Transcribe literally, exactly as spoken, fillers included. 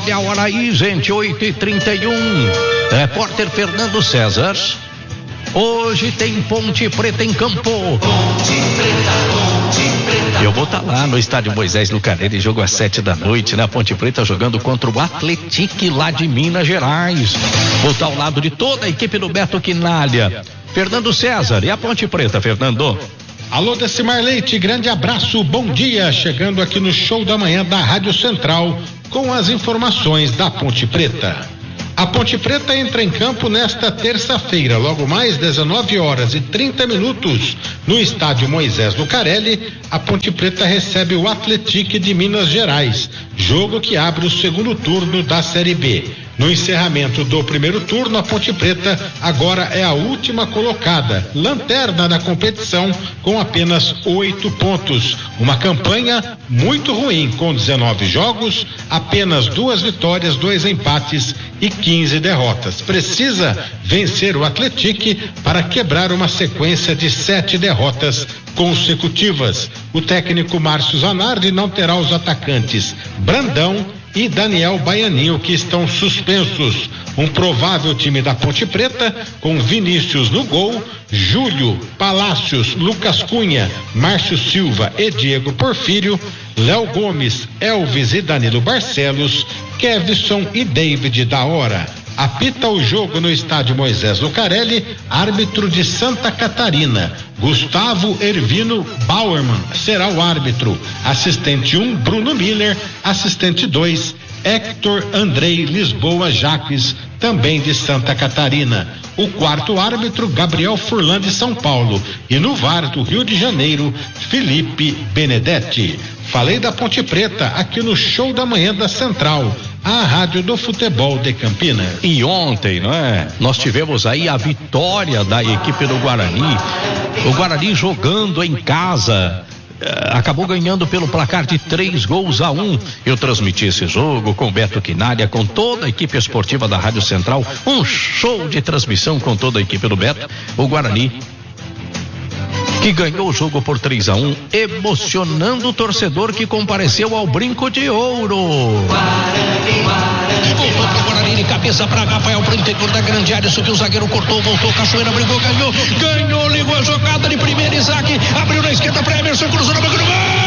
Olha a hora aí, gente, oito e trinta e um. Repórter Fernando César. Hoje tem Ponte Preta em campo. Ponte Preta, Ponte Preta. Eu vou estar tá lá no estádio Moisés Lucarelli, jogo às sete da noite, né? Ponte Preta jogando contra o Atlético lá de Minas Gerais. Vou estar ao lado de toda a equipe do Beto Quinalha. Fernando César, e a Ponte Preta, Fernando? Alô, Decimar Leite, grande abraço, bom dia, chegando aqui no show da manhã da Rádio Central com as informações da Ponte Preta. A Ponte Preta entra em campo nesta terça-feira, logo mais dezenove horas e trinta minutos, no estádio Moisés Lucarelli. A Ponte Preta recebe o Atlético de Minas Gerais, jogo que abre o segundo turno da Série B. No encerramento do primeiro turno, a Ponte Preta agora é a última colocada, lanterna da competição, com apenas oito pontos. Uma campanha muito ruim, com dezenove jogos, apenas duas vitórias, dois empates e quinze derrotas. Precisa vencer o Atlético para quebrar uma sequência de sete derrotas consecutivas. O técnico Márcio Zanardi não terá os atacantes Brandão e Daniel Baianinho, que estão suspensos. Um provável time da Ponte Preta com Vinícius no gol, Júlio, Palácios, Lucas Cunha, Márcio Silva e Diego Porfírio, Léo Gomes, Elvis e Danilo Barcelos, Kevson e David da Hora. Apita o jogo no estádio Moisés Lucarelli, árbitro de Santa Catarina, Gustavo Ervino Bauerman será o árbitro. Assistente um, Bruno Miller. Assistente dois, Hector Andrei Lisboa Jaques, também de Santa Catarina. O quarto árbitro, Gabriel Furlan de São Paulo. E no V A R do Rio de Janeiro, Felipe Benedetti. Falei da Ponte Preta aqui no show da manhã da Central, a rádio do futebol de Campinas. E ontem, não é? Nós tivemos aí a vitória da equipe do Guarani. O Guarani jogando em casa. Acabou ganhando pelo placar de três gols a um. Eu transmiti esse jogo com Beto Quinalha, com toda a equipe esportiva da Rádio Central. Um show de transmissão com toda a equipe do Beto. O Guarani, que ganhou o jogo por três a um, emocionando o torcedor que compareceu ao Brinco de Ouro. Guarani, Guarani, voltou pro Guarani de cabeça pra Rafael, pro interior da grande área, subiu o zagueiro, cortou, voltou, Cachoeira brigou, ganhou, ganhou, ligou a jogada de primeira, Isaac, abriu na esquerda pra Emerson, cruzou na boca do gol.